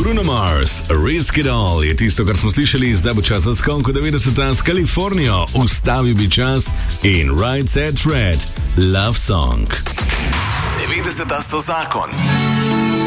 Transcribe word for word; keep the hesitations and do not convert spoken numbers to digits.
Bruno Mars, Risk It All je tisto, kar smo slišali, zdaj bo čas za skonko devetdeseta s Kalifornijo, Ustavi bi čas in Right Set Red, Love Song. devetdeseta so zakon.